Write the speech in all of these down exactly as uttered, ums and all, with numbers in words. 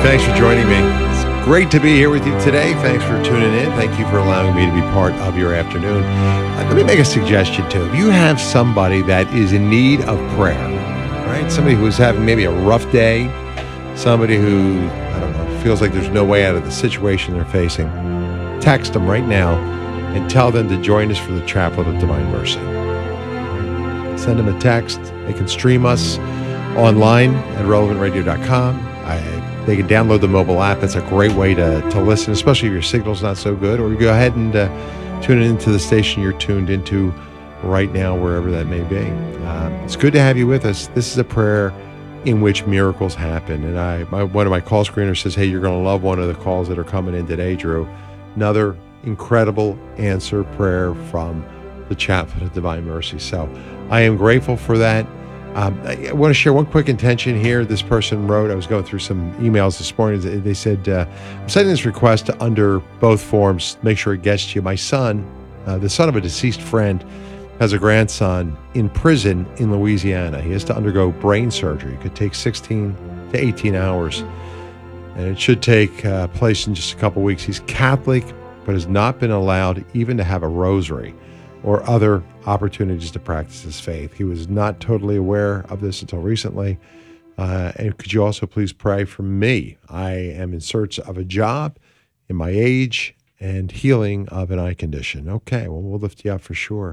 Thanks for joining me. It's great to be here with you today. Thanks for tuning in. Thank you for allowing me to be part of your afternoon. Uh, let me make a suggestion, too. If you have somebody that is in need of prayer, right? Somebody who's having maybe a rough day, somebody who, I don't know, feels like there's no way out of the situation they're facing, text them right now and tell them to join us for the Chaplet of Divine Mercy. Send them a text. They can stream us online at relevant radio dot com. I, they can download the mobile app. That's a great way to, to listen, especially if your signal's not so good. Or you go ahead and uh, tune into the station you're tuned into right now, wherever that may be. Uh, it's good to have you with us. This is a prayer in which miracles happen. And I, my, one of my call screeners says, hey, you're going to love one of the calls that are coming in today, Drew. Another incredible answer prayer from the Chaplet of Divine Mercy. So I am grateful for that. Um, I want to share one quick intention here. This person wrote, I was going through some emails this morning. They said, uh, I'm sending this request to under both forms. Make sure it gets to you. My son, uh, the son of a deceased friend, has a grandson in prison in Louisiana. He has to undergo brain surgery. It could take sixteen to eighteen hours. And it should take uh, place in just a couple weeks. He's Catholic, but has not been allowed even to have a rosary or other opportunities to practice his faith. He was not totally aware of this until recently. Uh, and could you also please pray for me? I am in search of a job in my age and healing of an eye condition. Okay, well, we'll lift you up for sure.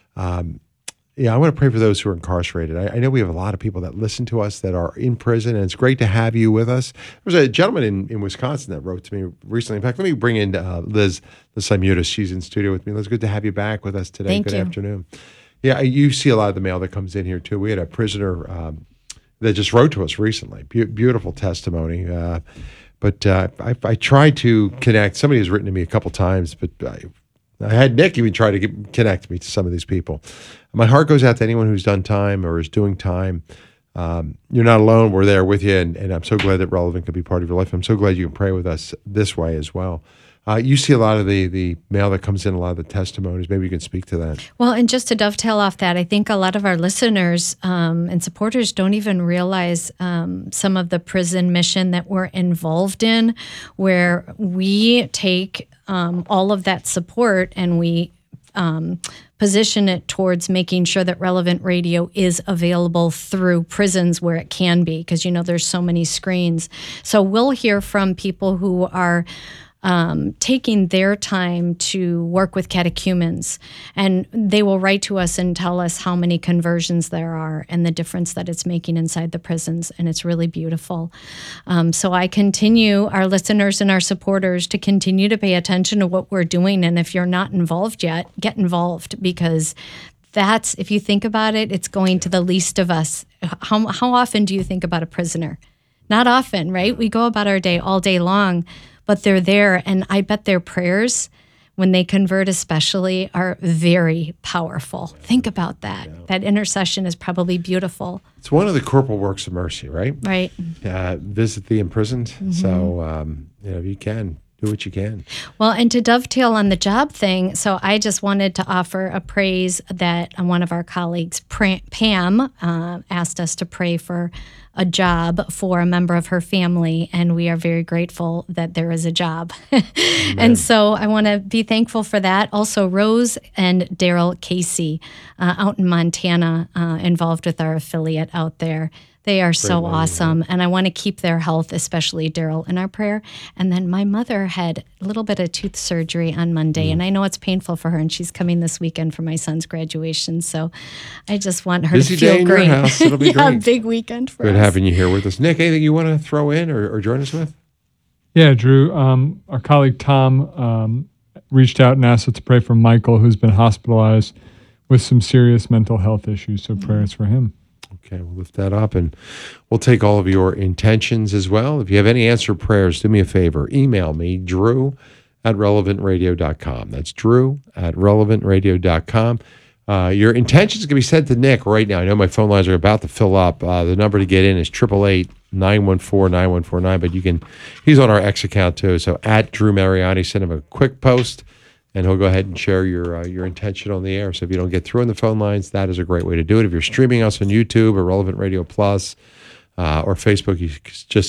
Um, yeah, I want to pray for those who are incarcerated. I, I know we have a lot of people that listen to us that are in prison, and it's great to have you with us. There was a gentleman in, in Wisconsin that wrote to me recently. In fact, let me bring in uh, Liz, Liz Simutis. She's in studio with me. Liz, good to have you back with us today. Thank good you. afternoon. Yeah, you see a lot of the mail that comes in here, too. We had a prisoner um, that just wrote to us recently. Be- beautiful testimony. Uh, but uh, I, I tried to connect. Somebody has written to me a couple times, but I I had Nick even try to get, connect me to some of these people. My heart goes out to anyone who's done time or is doing time. Um, you're not alone. We're there with you, and, and I'm so glad that Relevant could be part of your life. I'm so glad you can pray with us this way as well. Uh, you see a lot of the, the mail that comes in, a lot of the testimonies. Maybe you can speak to that. Well, and just to dovetail off that, I think a lot of our listeners um, and supporters don't even realize um, some of the prison mission that we're involved in, where we take um, all of that support and we um, position it towards making sure that Relevant Radio is available through prisons where it can be, because, you know, there's so many screens. So we'll hear from people who are Um, taking their time to work with catechumens, and they will write to us and tell us how many conversions there are and the difference that it's making inside the prisons, and it's really beautiful. Um, so I continue, our listeners and our supporters, to continue to pay attention to what we're doing, and if you're not involved yet, get involved, because that's, if you think about it, it's going to the least of us. How, how often do you think about a prisoner? Not often, right? We go about our day all day long, but they're there, and I bet their prayers, when they convert especially, are very powerful. Think about that. Yeah. That intercession is probably beautiful. It's one of the corporal works of mercy, right? Right. Uh, visit the imprisoned. Mm-hmm. So, um, you know, if you can, do what you can. Well, and to dovetail on the job thing, so I just wanted to offer a praise that one of our colleagues, Pam, uh, asked us to pray for a job for a member of her family, and we are very grateful that there is a job. And so I want to be thankful for that. Also, Rose and Daryl Casey uh, out in Montana, uh, involved with our affiliate out there. They are so awesome, and I want to keep their health, especially Daryl, in our prayer. And then my mother had a little bit of tooth surgery on Monday, mm. and I know it's painful for her, and she's coming this weekend for my son's graduation, so I just want her Busy to feel day in great. Your house. It'll be yeah, great. big weekend for Good us. Good having you here with us. Nick, anything you want to throw in or, or join us with? Yeah, Drew. Um, our colleague Tom um, reached out and asked us to pray for Michael, who's been hospitalized with some serious mental health issues, so mm. prayers for him. Okay, we'll lift that up, and we'll take all of your intentions as well. If you have any answered prayers, do me a favor. Email me, drew at relevant radio dot com. That's drew at relevant radio dot com. Uh, your intentions can be sent to Nick right now. I know my phone lines are about to fill up. Uh, the number to get in is eight eight eight, nine one four, nine one four nine, but you can, he's on our X account too, so at Drew Mariani, send him a quick post, and he'll go ahead and share your uh, your intention on the air. So if you don't get through on the phone lines, that is a great way to do it. If you're streaming us on YouTube or Relevant Radio Plus uh, or Facebook, you just